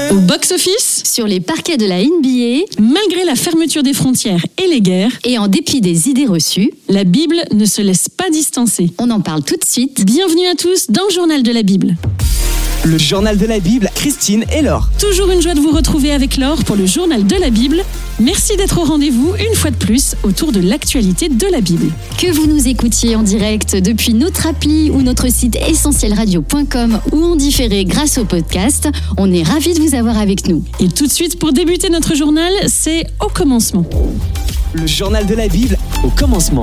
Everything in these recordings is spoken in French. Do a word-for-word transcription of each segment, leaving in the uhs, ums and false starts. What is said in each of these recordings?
Au box-office, sur les parquets de la N B A, malgré la fermeture des frontières et les guerres, et en dépit des idées reçues, la Bible ne se laisse pas distancer. On en parle tout de suite. Bienvenue à tous dans le Journal de la Bible. Le Journal de la Bible, Christine et Laure. Toujours une joie de vous retrouver avec Laure pour le Journal de la Bible. Merci d'être au rendez-vous une fois de plus autour de l'actualité de la Bible. Que vous nous écoutiez en direct depuis notre appli ou notre site essentiel radio point com ou en différé grâce au podcast, on est ravis de vous avoir avec nous. Et tout de suite, pour débuter notre journal, c'est au commencement. Le Journal de la Bible, au commencement.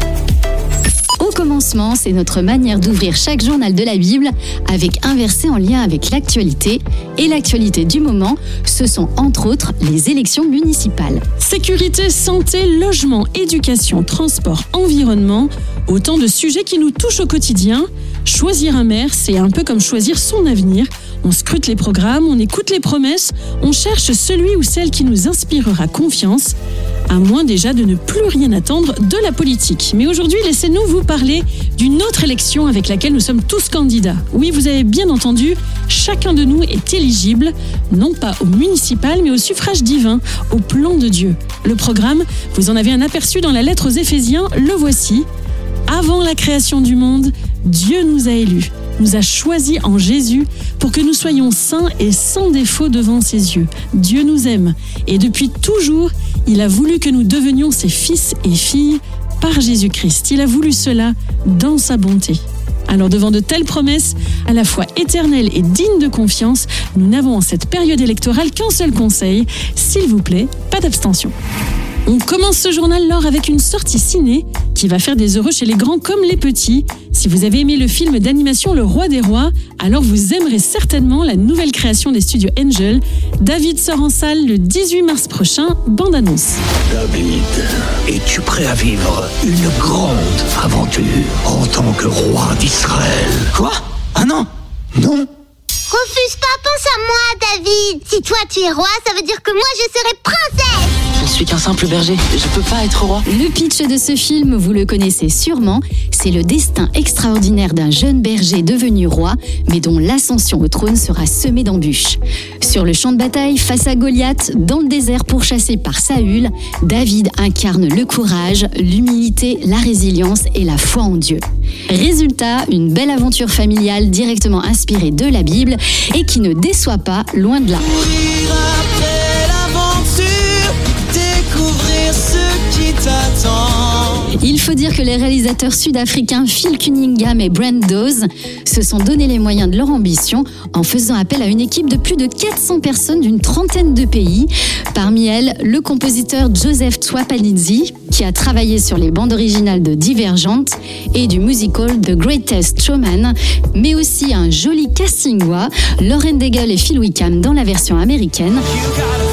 Au commencement, c'est notre manière d'ouvrir chaque journal de la Bible avec un verset en lien avec l'actualité. Et l'actualité du moment, ce sont entre autres les élections municipales. Sécurité, santé, logement, éducation, transport, environnement, autant de sujets qui nous touchent au quotidien. Choisir un maire, c'est un peu comme choisir son avenir. On scrute les programmes, on écoute les promesses, on cherche celui ou celle qui nous inspirera confiance, à moins déjà de ne plus rien attendre de la politique. Mais aujourd'hui, laissez-nous vous parler d'une autre élection avec laquelle nous sommes tous candidats. Oui, vous avez bien entendu, chacun de nous est éligible, non pas au municipal, mais au suffrage divin, au plan de Dieu. Le programme, vous en avez un aperçu dans la lettre aux Éphésiens, le voici. Avant la création du monde, Dieu nous a élus, nous a choisis en Jésus pour que nous soyons saints et sans défaut devant ses yeux. Dieu nous aime et depuis toujours, il a voulu que nous devenions ses fils et filles par Jésus-Christ. Il a voulu cela dans sa bonté. Alors devant de telles promesses, à la fois éternelles et dignes de confiance, nous n'avons en cette période électorale qu'un seul conseil, s'il vous plaît, pas d'abstention. On commence ce journal, Laure, avec une sortie ciné qui va faire des heureux chez les grands comme les petits. Si vous avez aimé le film d'animation Le Roi des Rois, alors vous aimerez certainement la nouvelle création des studios Angel. David sort en salle le dix-huit mars prochain, bande-annonce. David, es-tu prêt à vivre une grande aventure en tant que roi d'Israël? Quoi? Ah non? Non? Refuse pas, pense à moi, David. Si toi tu es roi, ça veut dire que moi je serai princesse. Je suis qu'un simple berger, je peux pas être roi. Le pitch de ce film, vous le connaissez sûrement, c'est le destin extraordinaire d'un jeune berger devenu roi, mais dont l'ascension au trône sera semée d'embûches. Sur le champ de bataille, face à Goliath, dans le désert pourchassé par Saül, David incarne le courage, l'humilité, la résilience et la foi en Dieu. Résultat, une belle aventure familiale directement inspirée de la Bible et qui ne déçoit pas, loin de là. Il faut dire que les réalisateurs sud-africains Phil Cunningham et Brent Dawes se sont donné les moyens de leur ambition en faisant appel à une équipe de plus de quatre cents personnes d'une trentaine de pays. Parmi elles, le compositeur Joseph Twapanidzi, qui a travaillé sur les bandes originales de Divergent et du musical The Greatest Showman, mais aussi un joli casting voix, Lauren Daigle et Phil Wickham dans la version américaine.